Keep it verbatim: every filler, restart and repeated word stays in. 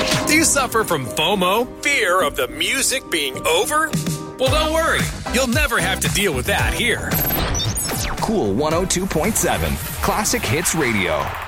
Do you suffer from FOMO? Fear of the music being over? Well, don't worry. You'll never have to deal with that here. Cool one oh two point seven, Classic Hits Radio.